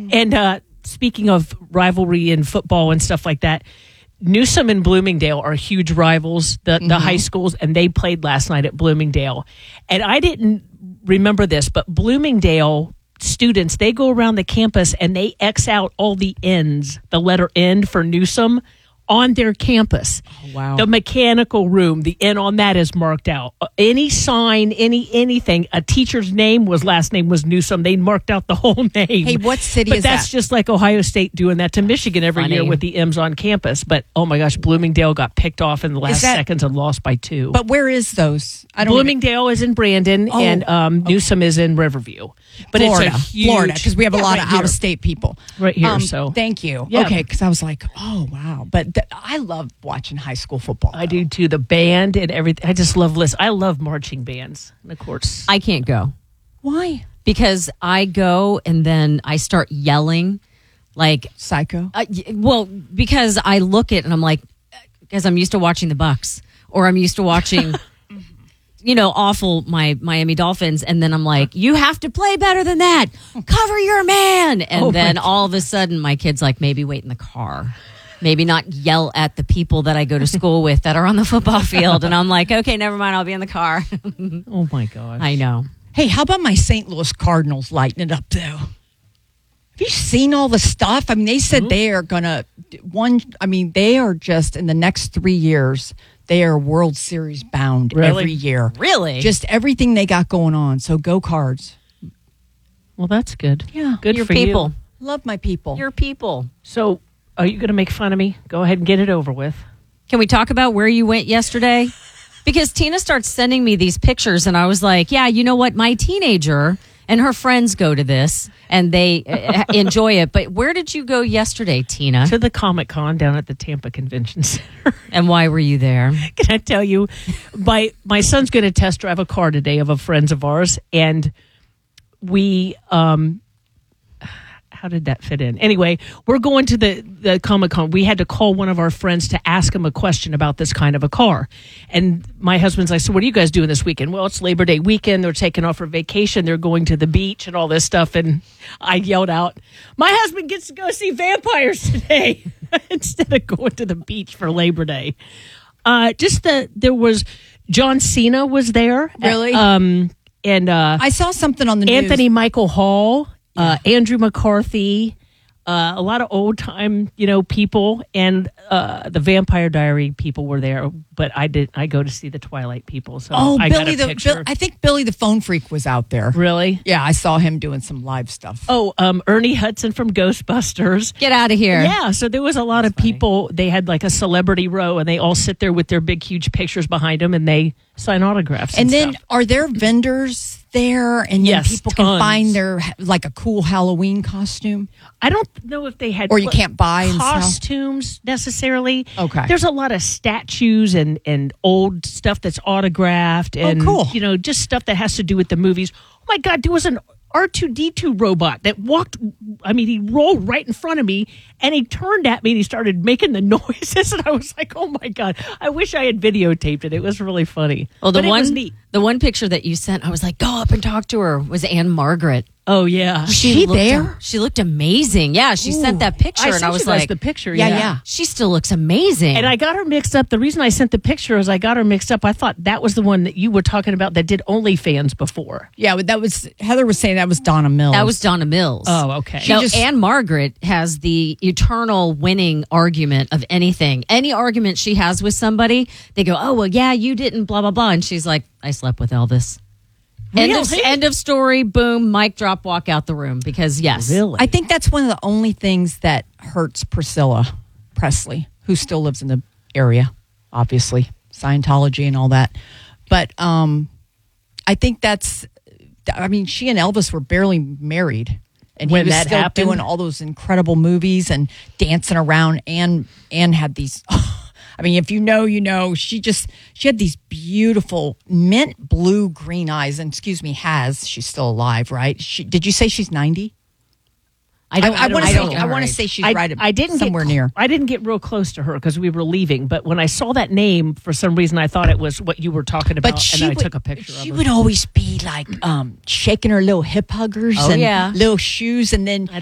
And speaking of rivalry in football and stuff like that, Newsom and Bloomingdale are huge rivals, the high schools, and they played last night at Bloomingdale. And I didn't remember this, but Bloomingdale students, they go around the campus and they X out all the N's, the letter N for Newsom, on their campus. Oh, wow. The mechanical room, the N on that is marked out. Any sign, anything, a teacher's last name was Newsom. They marked out the whole name. Hey, what city is that? But that's just like Ohio State doing that to Michigan every year with the M's on campus. But, oh my gosh, Bloomingdale got picked off in the last seconds and lost by 2. But where is those? Bloomingdale is in Brandon, and Newsom is in Riverview. But Florida, it's a huge, Florida, because we have a lot of here. out-of-state people. Right here, so. Thank you. Yeah. Okay, because I was like, oh, wow. But I love watching high school football. I do, too. The band and everything. I just love listening. I love marching bands, and of course. I can't go. Why? Because I go and then I start yelling like... Psycho? Well, because I look at it and I'm like, because I'm used to watching the Bucks, or I'm used to watching... my Miami Dolphins. And then I'm like, you have to play better than that. Cover your man. And then all of a sudden my kid's like, maybe wait in the car. Maybe not yell at the people that I go to school with that are on the football field. And I'm like, okay, never mind. I'll be in the car. Oh my gosh. I know. Hey, how about my St. Louis Cardinals lighting it up, though? Have you seen all the stuff? I mean, they said they are going to... they are just, in the next 3 years... They are World Series bound every year. Really? Just everything they got going on. So go Cards. Well, that's good. Yeah. Good Your for people. you. Love my people. Your people. So, are you going to make fun of me? Go ahead and get it over with. Can we talk about where you went yesterday? Because Tina starts sending me these pictures, and I was like, yeah, you know what? My teenager and her friends go to this, and they enjoy it. But where did you go yesterday, Tina? To the Comic-Con down at the Tampa Convention Center. And why were you there? Can I tell you, my son's going to test drive a car today of a friend of ours, and we how did that fit in? Anyway, we're going to the Comic-Con. We had to call one of our friends to ask him a question about this kind of a car. And my husband's like, so what are you guys doing this weekend? Well, it's Labor Day weekend. They're taking off for vacation. They're going to the beach and all this stuff. And I yelled out, my husband gets to go see vampires today instead of going to the beach for Labor Day. There was John Cena was there. Really? And I saw something on the news. Anthony Michael Hall. Andrew McCarthy, a lot of old time, people, and the Vampire Diary people were there. But I go to see the Twilight people. So I Billy got a picture. I think Billy the Phone Freak was out there. Really? Yeah, I saw him doing some live stuff. Oh, Ernie Hudson from Ghostbusters. Get out of here. Yeah, so there was a lot of people. They had like a celebrity row, and they all sit there with their big, huge pictures behind them, and they sign autographs. And then, stuff. are there vendors there? And yes, people tons. can find their like a cool Halloween costume. I don't know if they had, or you can't buy and costumes necessarily. Okay, there's a lot of statues and old stuff that's autographed, and cool. Just stuff that has to do with the movies. Oh my God, there was an R2-D2 robot that walked. I mean, he rolled right in front of me, and he turned at me and he started making the noises, and I was like, "Oh my God!" I wish I had videotaped it. It was really funny. Well, it was neat. The one picture that you sent, I was like, "Go up and talk to her." Was Anne Margaret? Oh yeah, she there? She looked amazing. Yeah, she sent that picture, and I was like, "The picture, yeah, she still looks amazing." And I got her mixed up. The reason I sent the picture is I got her mixed up. I thought that was the one that you were talking about that did OnlyFans before. Yeah, but that was Heather was saying that was Donna Mills. That was Donna Mills. Oh, okay. Anne Margaret has the eternal winning argument of anything. Any argument she has with somebody, they go, "Oh well, yeah, you didn't," blah blah blah, and she's like, "I slept with Elvis." End of story. Boom. Mic drop. Walk out the room. Because yes, really, I think that's one of the only things that hurts Priscilla Presley, who still lives in the area. Obviously, Scientology and all that. But I think that's. I mean, she and Elvis were barely married, and when he was that still happened, doing all those incredible movies and dancing around. And had these. I mean, if you know, you know. She had these beautiful mint blue green eyes. And she's still alive, right? Did you say she's 90? I want to say she's somewhere near. I didn't get real close to her because we were leaving. But when I saw that name, for some reason, I thought it was what you were talking about. And I took a picture of her. She would always be like shaking her little hip huggers and little shoes. And then